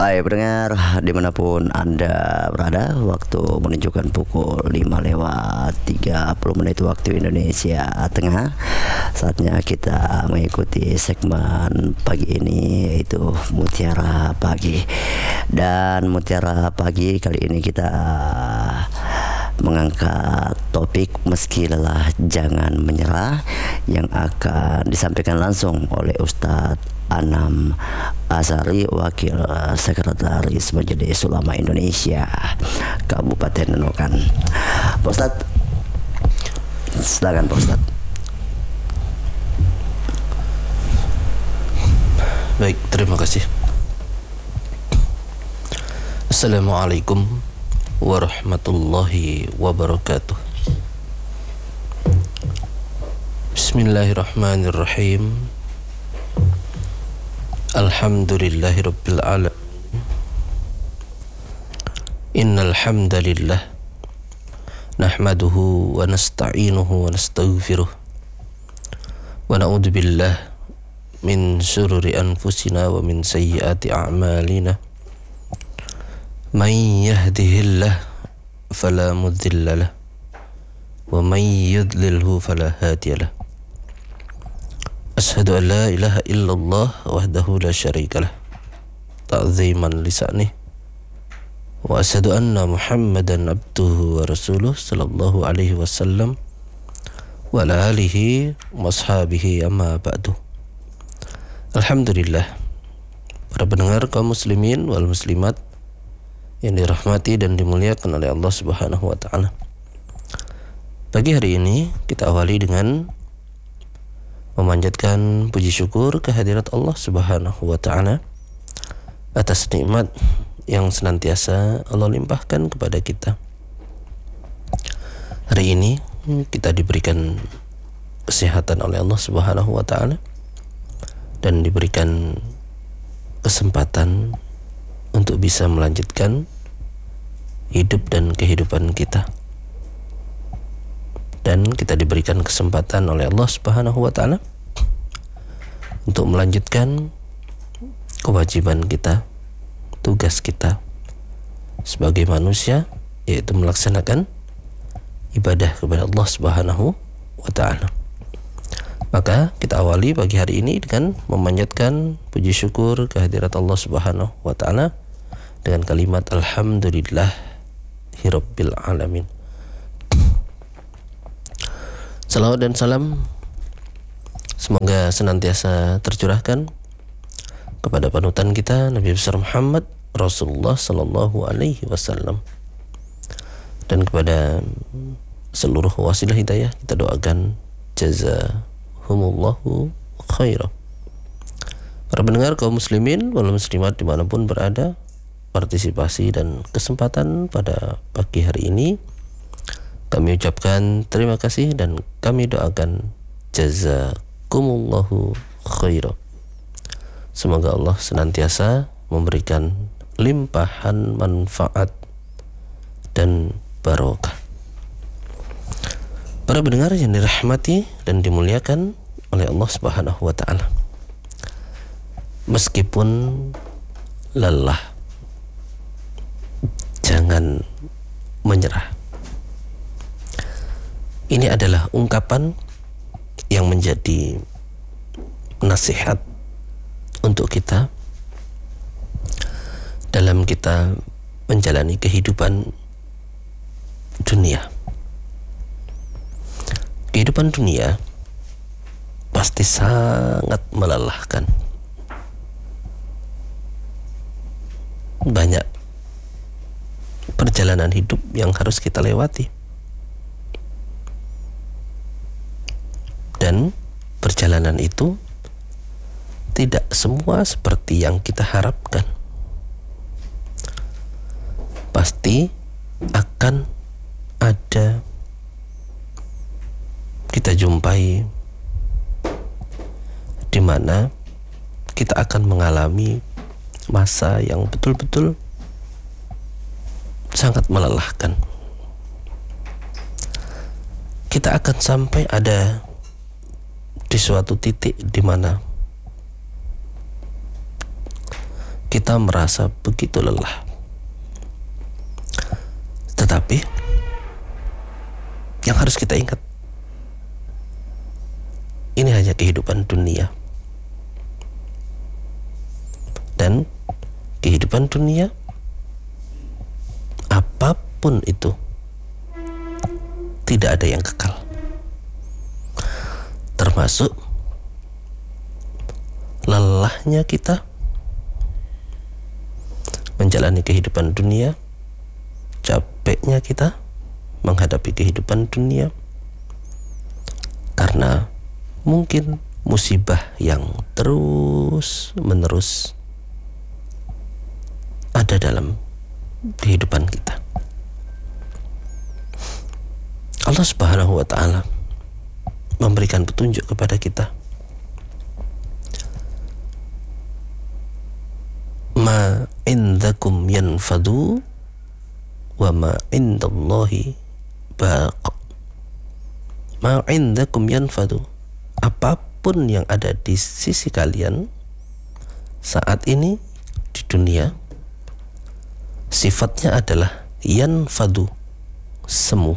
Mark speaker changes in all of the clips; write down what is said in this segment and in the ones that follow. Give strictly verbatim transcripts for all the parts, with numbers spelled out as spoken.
Speaker 1: Baik pendengar, dimanapun Anda berada, waktu menunjukkan pukul lima lewat tiga puluh menit waktu Indonesia Tengah. Saatnya kita mengikuti segmen pagi ini, yaitu Mutiara Pagi. Dan Mutiara Pagi kali ini kita mengangkat topik meski lelah jangan menyerah, yang akan disampaikan langsung oleh Ustadz Anam Azhari, Wakil Sekretaris Majelis Ulama Indonesia Kabupaten Nunukan. Pak Ustadz, silakan Pak Ustadz.
Speaker 2: Baik, terima kasih. Assalamualaikum warahmatullahi wabarakatuh. Bismillahirrahmanirrahim. Alhamdulillahi rabbil alamin. Innal hamdalillah nahmaduhu wa nasta'inuhu wa nastaghfiruh wa na'udzu billah min syururi anfusina wa min sayyiati a'malina. May yahdihillah fala mudilla lah wa may yudlilhu fala hadiyalah. Ashhadu an la ilaha illallah wahdahu la syarikalah ta'ziman lisanih, wa ashhadu anna Muhammadan abduhu wa rasuluh sallallahu alaihi wasallam wa ala alihi wa ashabihi amma ba'du. Alhamdulillah, para pendengar kaum muslimin wal muslimat yang dirahmati dan dimuliakan oleh Allah Subhanahu wa taala. Pagi hari ini kita awali dengan memanjatkan puji syukur kehadirat Allah Subhanahu wa taala atas nikmat yang senantiasa Allah limpahkan kepada kita. Hari ini kita diberikan kesehatan oleh Allah Subhanahu wa taala dan diberikan kesempatan untuk bisa melanjutkan hidup dan kehidupan kita. Dan kita diberikan kesempatan oleh Allah Subhanahu wa taala untuk melanjutkan kewajiban kita, tugas kita sebagai manusia, yaitu melaksanakan ibadah kepada Allah Subhanahu wa taala. Maka kita awali pagi hari ini dengan memanjatkan puji syukur kehadirat Allah Subhanahu wa taala dengan kalimat alhamdulillahirabbil alamin. Salawat dan salam semoga senantiasa tercurahkan kepada panutan kita Nabi besar Muhammad Rasulullah sallallahu alaihi wasallam, dan kepada seluruh wasilah hidayah kita doakan jazahumullahu khairah. Para pendengar kaum muslimin wal muslimat dimanapun berada, partisipasi dan kesempatan pada pagi hari ini kami ucapkan terima kasih dan kami doakan jazakumullahu khairah. Semoga Allah senantiasa memberikan limpahan manfaat dan barokah. Para pendengar yang dirahmati dan dimuliakan oleh Allah Subhanahu wa taala, meskipun lelah jangan menyerah. Ini adalah ungkapan yang menjadi nasihat untuk kita dalam kita menjalani kehidupan dunia. Kehidupan dunia pasti sangat melelahkan. Banyak perjalanan hidup yang harus kita lewati. Dan perjalanan itu tidak semua seperti yang kita harapkan. Pasti akan ada kita jumpai di mana kita akan mengalami masa yang betul-betul sangat melelahkan. Kita akan sampai ada di suatu titik di mana kita merasa begitu lelah. Tetapi yang harus kita ingat, ini hanya kehidupan dunia. Dan kehidupan dunia, apapun itu, tidak ada yang kekal. Termasuk lelahnya kita menjalani kehidupan dunia, capeknya kita menghadapi kehidupan dunia, karena mungkin musibah yang terus menerus ada dalam kehidupan kita. Allah Subhanahu wa ta'ala memberikan petunjuk kepada kita. Ma indakum yanfadu wa ma indallahi baq. Ma indakum yanfadu, apapun yang ada di sisi kalian saat ini di dunia, sifatnya adalah yanfadu, semu.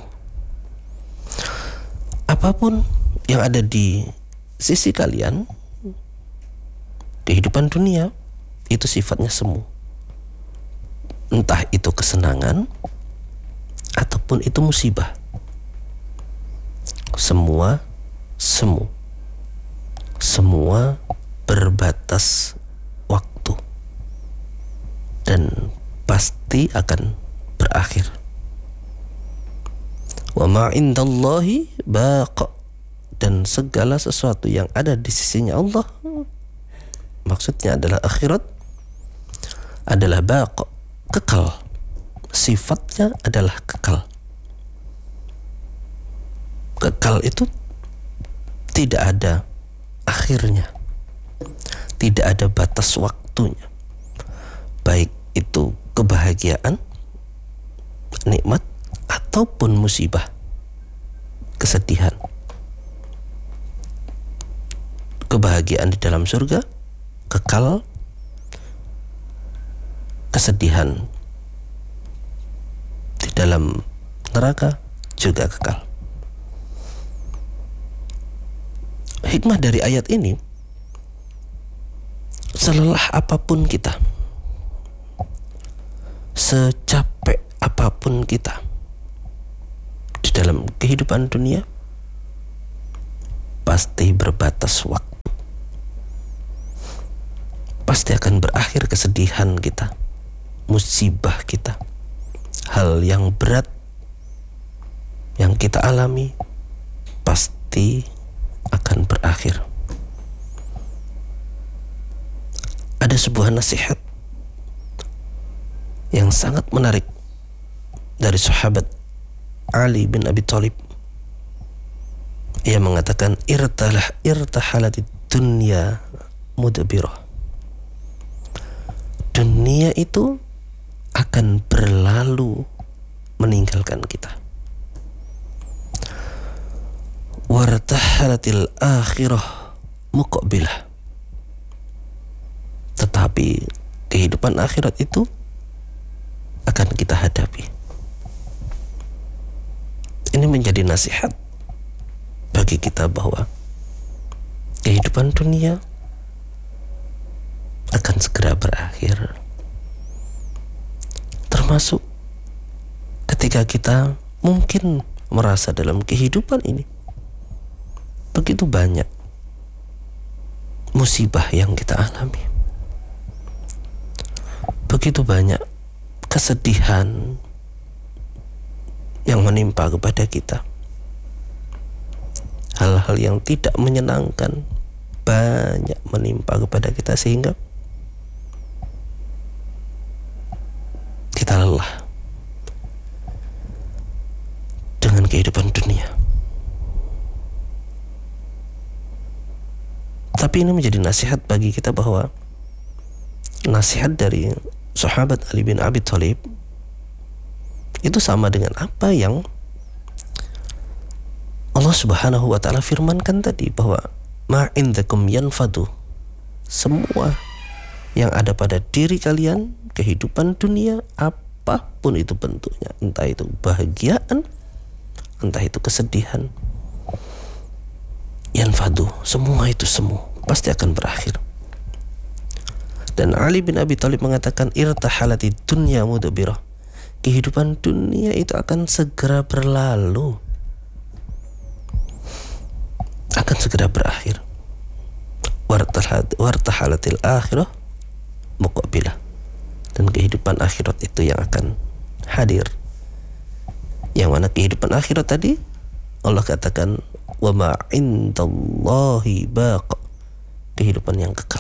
Speaker 2: Apapun yang ada di sisi kalian, kehidupan dunia, itu sifatnya semu. Entah itu kesenangan ataupun itu musibah, semua semu. Semua berbatas waktu dan pasti akan berakhir. Wa ma indallahi baq, dan segala sesuatu yang ada di sisinya Allah, maksudnya adalah akhirat, adalah baq, kekal. Sifatnya adalah kekal. Kekal itu tidak ada akhirnya, tidak ada batas waktunya. Baik itu kebahagiaan, nikmat, ataupun musibah, kesedihan. Kebahagiaan di dalam surga kekal, kesedihan di dalam neraka juga kekal. Hikmah dari ayat ini, selelah apapun kita, secapek apapun kita di dalam kehidupan dunia, pasti berbatas waktu. Pasti akan berakhir kesedihan kita, musibah kita, hal yang berat yang kita alami pasti akan berakhir. Ada sebuah nasihat yang sangat menarik dari sahabat Ali bin Abi Thalib. Ia mengatakan, irtalah irtahalatid dunya mudbirah. Dunia itu akan berlalu meninggalkan kita. Wartahalatil akhirah muqbilah. Tetapi kehidupan akhirat itu akan kita hadapi. Ini menjadi nasihat bagi kita bahwa kehidupan dunia akan segera berakhir. Termasuk ketika kita mungkin merasa dalam kehidupan ini begitu banyak musibah yang kita alami, begitu banyak kesedihan yang menimpa kepada kita, hal-hal yang tidak menyenangkan banyak menimpa kepada kita, sehingga kita lelah dengan kehidupan dunia. Tapi ini menjadi nasihat bagi kita bahwa nasihat dari sahabat Ali bin Abi Thalib itu sama dengan apa yang Allah Subhanahu wa ta'ala firmankan tadi, bahwa ma indakum yanfadu, semua yang ada pada diri kalian, kehidupan dunia apapun itu bentuknya, entah itu bahagiaan, entah itu kesedihan, yanfadu, semua itu semua pasti akan berakhir. Dan Ali bin Abi Thalib mengatakan, irtahalati dunya mudbirah, kehidupan dunia itu akan segera berlalu, akan segera berakhir. Wartahalatil akhirah muqabilah, dan kehidupan akhirat itu yang akan hadir. Yang mana kehidupan akhirat tadi Allah katakan, wa ma indallahi baq, kehidupan yang kekal.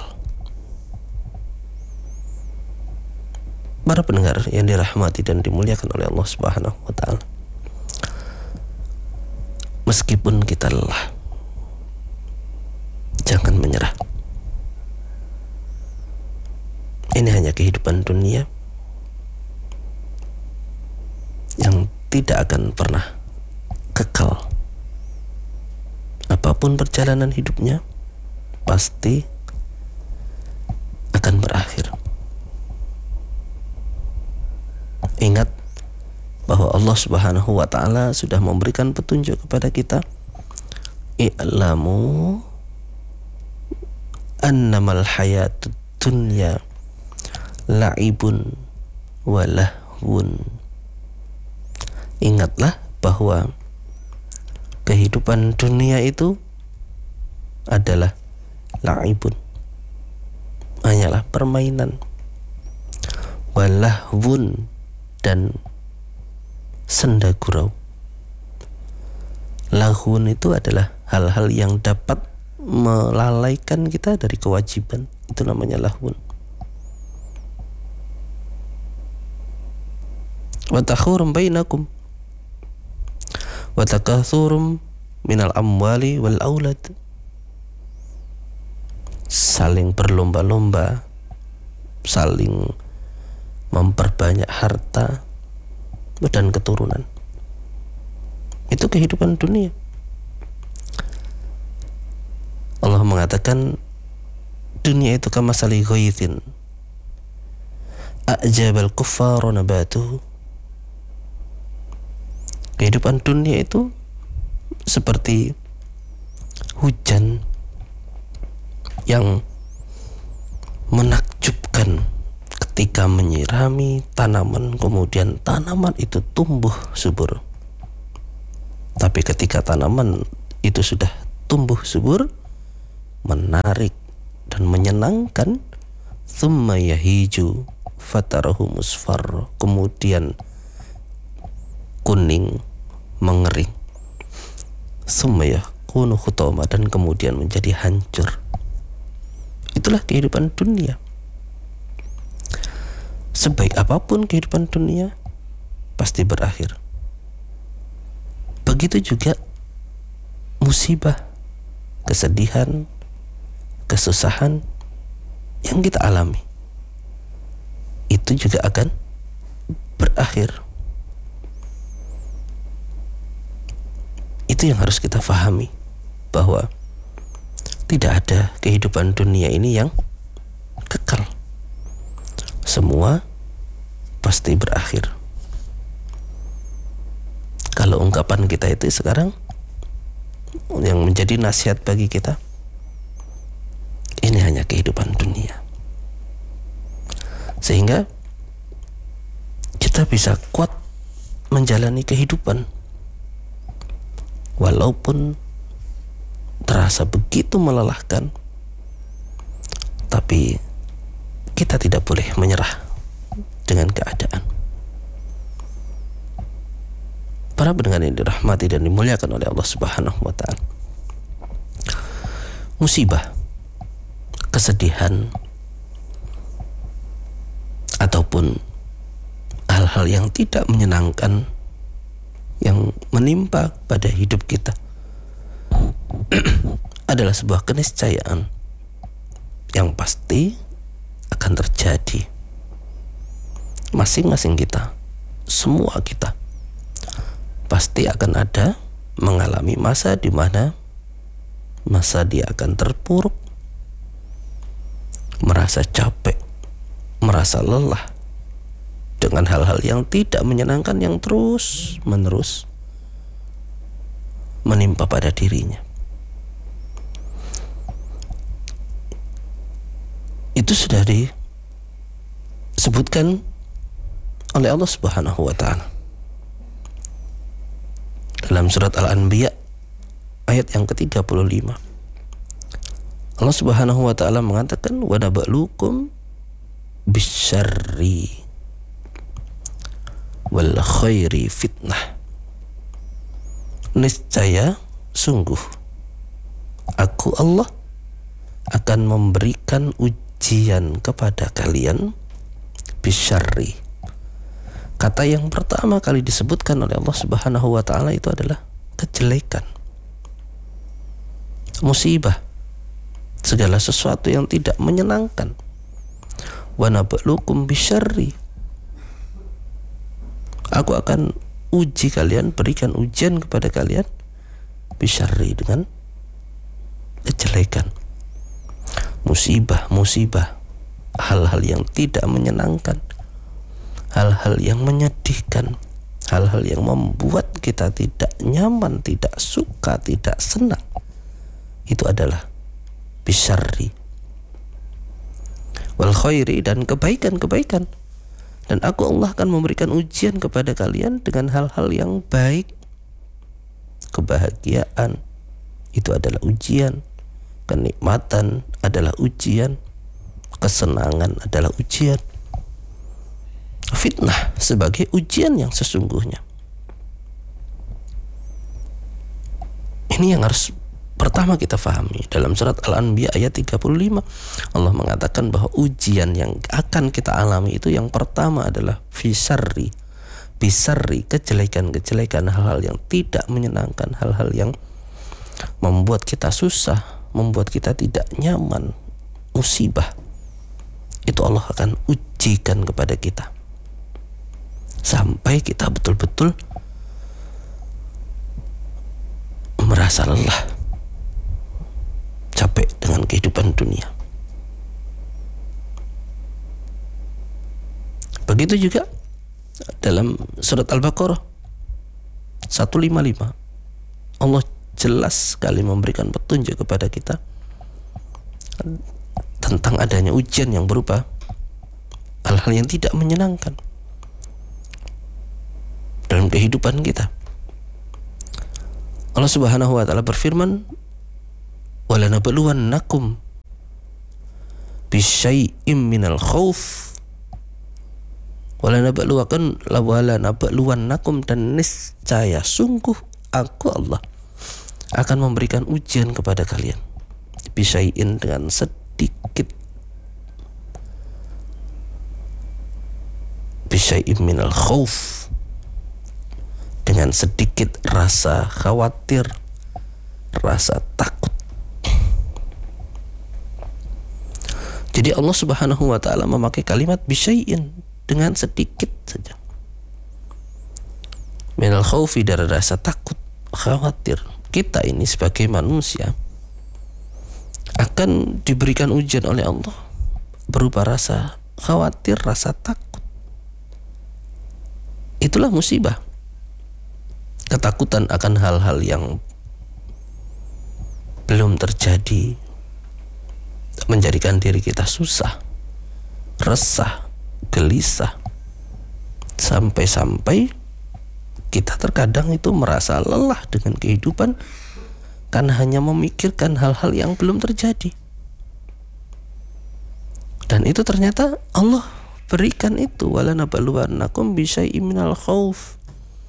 Speaker 2: Para pendengar yang dirahmati dan dimuliakan oleh Allah Subhanahu wa taala, meskipun kita lelah, jangan menyerah. Ini hanya kehidupan dunia yang tidak akan pernah kekal. Apapun perjalanan hidupnya pasti akan berakhir. Ingat bahwa Allah Subhanahu wa taala sudah memberikan petunjuk kepada kita, i'lamu annamal hayatud dunya la'ibun wa lahwun. Ingatlah bahwa kehidupan dunia itu adalah la'ibun, hanyalah permainan, wa lahwun, dan senda gurau. Lahun itu adalah hal-hal yang dapat melalaikan kita dari kewajiban, itu namanya lahun. Wa takhurum bainakum wa takathurum minal amwali wal aulad, saling berlomba-lomba, saling memperbanyak harta dan keturunan. Itu kehidupan dunia. Allah mengatakan dunia itu kamasali ghaithin a'jabal kuffara nabatuhu. Kehidupan dunia itu seperti hujan yang menakjubkan ketika menyirami tanaman, kemudian tanaman itu tumbuh subur. Tapi ketika tanaman itu sudah tumbuh subur, menarik dan menyenangkan, thumma yahiju fatarahu musfarra, kemudian kuning mengering, thumma yakunu khutama, dan kemudian menjadi hancur. Itulah kehidupan dunia. Sebaik apapun kehidupan dunia pasti berakhir. Begitu juga musibah, kesedihan, kesusahan yang kita alami, itu juga akan berakhir. Itu yang harus kita fahami, bahwa tidak ada kehidupan dunia ini yang kekal. Semua pasti berakhir. Kalau ungkapan kita itu sekarang yang menjadi nasihat bagi kita, ini hanya kehidupan dunia, sehingga kita bisa kuat menjalani kehidupan walaupun terasa begitu melelahkan, tapi kita tidak boleh menyerah dengan keadaan. Para pendengar yang dirahmati dan dimuliakan oleh Allah Subhanahu wa taala, musibah, kesedihan, ataupun hal-hal yang tidak menyenangkan yang menimpa pada hidup kita adalah sebuah keniscayaan yang pasti akan terjadi. Masing-masing kita, semua kita pasti akan ada mengalami masa di mana masa dia akan terpuruk, merasa capek, merasa lelah dengan hal-hal yang tidak menyenangkan yang terus menerus menimpa pada dirinya. Itu sudah disebutkan oleh Allah Subhanahu wa ta'ala dalam surat Al-Anbiya ayat yang ke tiga puluh lima. Allah Subhanahu wa ta'ala mengatakan, wa nabluukum bisyarri wal khairi fitnah. Niscaya sungguh aku Allah akan memberikan ujian kepada kalian bisyarri. Kata yang pertama kali disebutkan oleh Allah Subhanahu wa ta'ala itu adalah kejelekan, musibah, segala sesuatu yang tidak menyenangkan. Wa nabluukum bisyarri, aku akan uji kalian, berikan ujian kepada kalian bisyarri, dengan kejelekan, musibah, musibah, hal-hal yang tidak menyenangkan, hal-hal yang menyedihkan, hal-hal yang membuat kita tidak nyaman, tidak suka, tidak senang. Itu adalah bisyarri. Wal khairi, dan kebaikan-kebaikan. Dan aku Allah akan memberikan ujian kepada kalian dengan hal-hal yang baik. Kebahagiaan itu adalah ujian, kenikmatan adalah ujian, kesenangan adalah ujian, fitnah sebagai ujian yang sesungguhnya. Ini yang harus pertama kita fahami. Dalam surat Al-Anbiya ayat tiga puluh lima, Allah mengatakan bahwa ujian yang akan kita alami itu yang pertama adalah fisarri, bisarri, kejelekan-kejelekan, hal-hal yang tidak menyenangkan, hal-hal yang membuat kita susah, membuat kita tidak nyaman, musibah. Itu Allah akan ujikan kepada kita sampai kita betul-betul merasa lelah, capek dengan kehidupan dunia. Begitu juga dalam surat Al-Baqarah seratus lima puluh lima, Allah jelas sekali memberikan petunjuk kepada kita tentang adanya ujian yang berupa hal-hal yang tidak menyenangkan dalam kehidupan kita. Allah Subhanahu wa ta'ala berfirman, walanabluwannakum bisyai'im minal khauf, walanabluwakan walanabluwannakum, dan niscaya sungguh aku Allah akan memberikan ujian kepada kalian bisyai'in, dengan sedikit, bisyai'im minal khauf, dengan sedikit rasa khawatir, rasa takut. Jadi Allah Subhanahu wa ta'ala memakai kalimat bisyai'in, dengan sedikit saja. Minal khaufi, dari rasa takut, khawatir. Kita ini sebagai manusia akan diberikan ujian oleh Allah berupa rasa khawatir, rasa takut. Itulah musibah. Ketakutan akan hal-hal yang belum terjadi menjadikan diri kita susah, resah, gelisah, sampai-sampai kita terkadang itu merasa lelah dengan kehidupan karena hanya memikirkan hal-hal yang belum terjadi. Dan itu ternyata Allah berikan itu, walanabluwannakum bisyai'im minal khauf.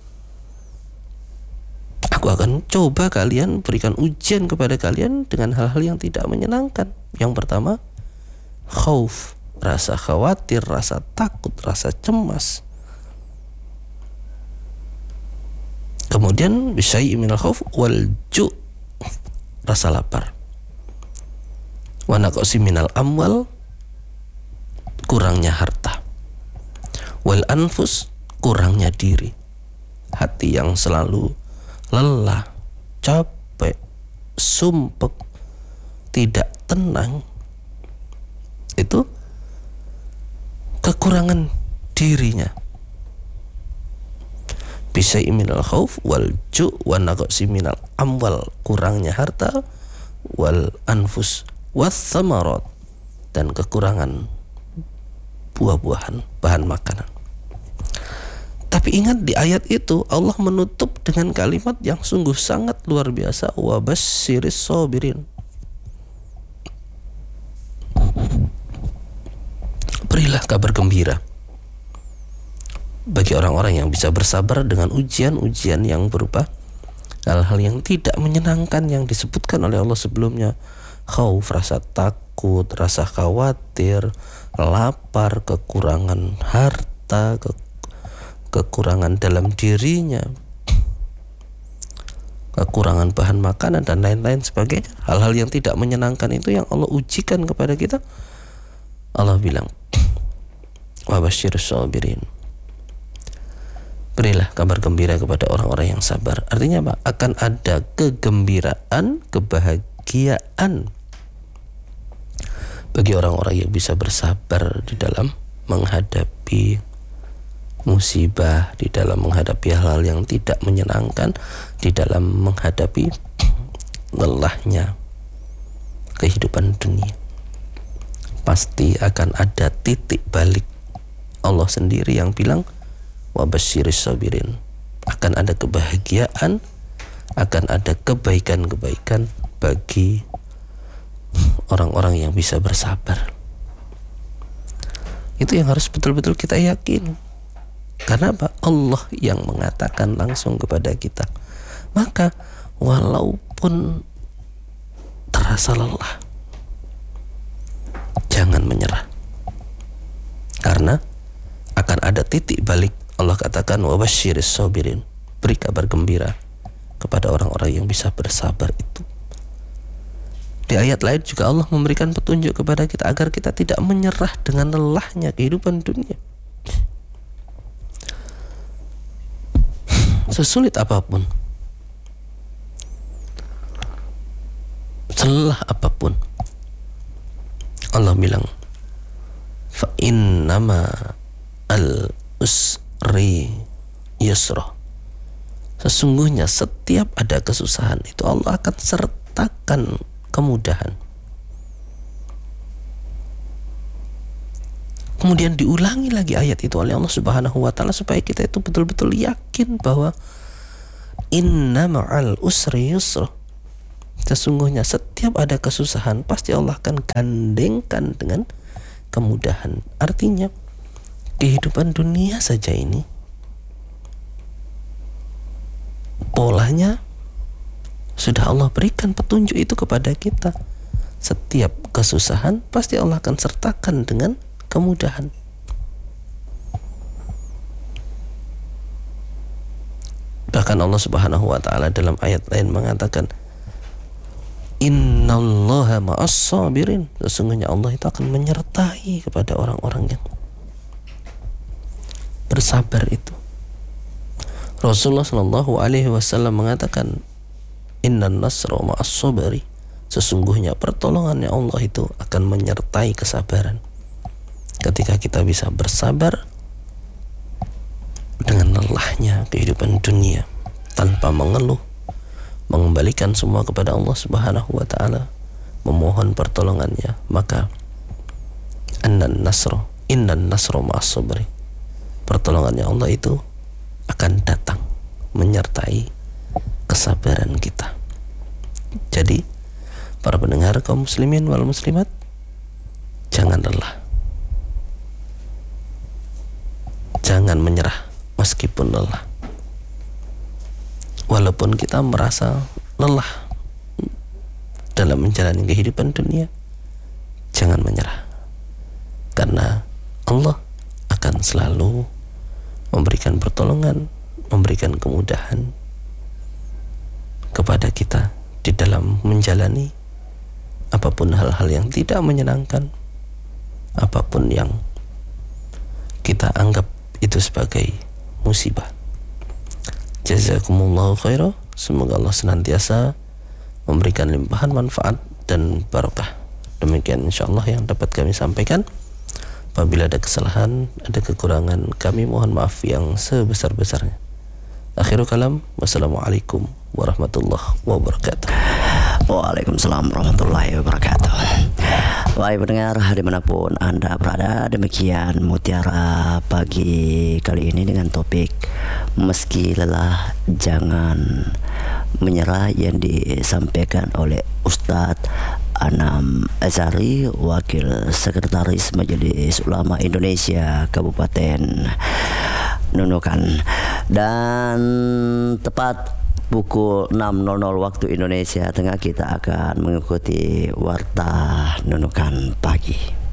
Speaker 2: Aku akan coba kalian, berikan ujian kepada kalian dengan hal-hal yang tidak menyenangkan. Yang pertama, khauf, rasa khawatir, rasa takut, rasa cemas. Kemudian bisyai'im minal khauf wal ju', rasa lapar. Wa naqsi minal amwal, kurangnya harta. Wal anfus, kurangnya diri, hati yang selalu lelah, capek, sumpek, tidak tenang. Itu kekurangan dirinya, bisa minal khauf wal ju' wa naqsi minal amwal, kurangnya harta, wal anfus was samarat, dan kekurangan buah-buahan, bahan makanan. Tapi ingat, di ayat itu Allah menutup dengan kalimat yang sungguh sangat luar biasa, wa basyiris sabirin. Berilah kabar gembira bagi orang-orang yang bisa bersabar dengan ujian-ujian yang berupa hal-hal yang tidak menyenangkan yang disebutkan oleh Allah sebelumnya. Khauf, rasa takut, rasa khawatir, lapar, kekurangan harta, ke kekurangan dalam dirinya, kekurangan bahan makanan, dan lain-lain sebagainya. Hal-hal yang tidak menyenangkan itu yang Allah ujikan kepada kita. Allah bilang, wa basyirus sabirin, berilah kabar gembira kepada orang-orang yang sabar. Artinya apa? Akan ada kegembiraan, kebahagiaan bagi orang-orang yang bisa bersabar di dalam menghadapi musibah, di dalam menghadapi hal-hal yang tidak menyenangkan, di dalam menghadapi lelahnya kehidupan dunia. Pasti akan ada titik balik. Allah sendiri yang bilang, wa basyiris sabirin, akan ada kebahagiaan, akan ada kebaikan-kebaikan bagi orang-orang yang bisa bersabar. Itu yang harus betul-betul kita yakin. Karena apa? Allah yang mengatakan langsung kepada kita. Maka walaupun terasa lelah, jangan menyerah, karena akan ada titik balik. Allah katakan, wa basyiris sabirin, beri kabar gembira kepada orang-orang yang bisa bersabar itu. Di ayat lain juga Allah memberikan petunjuk kepada kita agar kita tidak menyerah dengan lelahnya kehidupan dunia. Sesulit apapun, selelah apapun, Allah bilang, fa innama al usri yusra, sesungguhnya setiap ada kesusahan itu Allah akan sertakan kemudahan. Kemudian diulangi lagi ayat itu oleh Allah Subhanahu wa taala supaya kita itu betul-betul yakin bahwa inna ma'al usri yusra, sesungguhnya setiap ada kesusahan pasti Allah akan gandengkan dengan kemudahan. Artinya kehidupan dunia saja ini polanya sudah Allah berikan petunjuk itu kepada kita. Setiap kesusahan pasti Allah akan sertakan dengan kemudahan. Bahkan Allah Subhanahu wa taala dalam ayat lain mengatakan, innallaha ma'as sabirin, sesungguhnya Allah itu akan menyertai kepada orang-orang yang bersabar itu. Rasulullah Shallallahu alaihi wasallam mengatakan, innan nasra ma'as sabri, sesungguhnya pertolongannya Allah itu akan menyertai kesabaran. Ketika kita bisa bersabar dengan lelahnya kehidupan dunia tanpa mengeluh, mengembalikan semua kepada Allah Subhanahu wa taala, memohon pertolongannya, maka annan nasra innan nasra ma'as sabri, pertolongannya Allah itu akan datang menyertai kesabaran kita. Jadi para pendengar kaum muslimin wal muslimat, jangan lelah, jangan menyerah meskipun lelah. Walaupun kita merasa lelah dalam menjalani kehidupan dunia, jangan menyerah, karena Allah akan selalu memberikan pertolongan, memberikan kemudahan kepada kita di dalam menjalani apapun hal-hal yang tidak menyenangkan, apapun yang kita anggap itu sebagai musibah. Jazakumullahu khairan. Semoga Allah senantiasa memberikan limpahan manfaat dan barakah. Demikian insyaallah yang dapat kami sampaikan. Apabila ada kesalahan, ada kekurangan, kami mohon maaf yang sebesar-besarnya. Akhirul kalam, wassalamualaikum warahmatullahi wabarakatuh.
Speaker 1: Waalaikumsalam warahmatullahi wabarakatuh. Baik pendengar dimanapun Anda berada, demikian Mutiara pagi kali ini dengan topik meski lelah jangan menyerah yang disampaikan oleh Ustadz Anam Azhari, Wakil Sekretaris Majelis Ulama Indonesia Kabupaten Nunukan. Dan tepat pukul enam nol nol waktu Indonesia Tengah kita akan mengikuti Warta Nunukan Pagi.